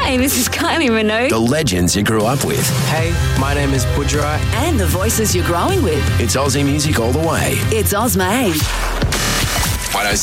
Hi, this is Kylie Minogue. The legends you grew up with. Hey, my name is Budra. And the voices you're growing with. It's Aussie music all the way. It's Ozma 8.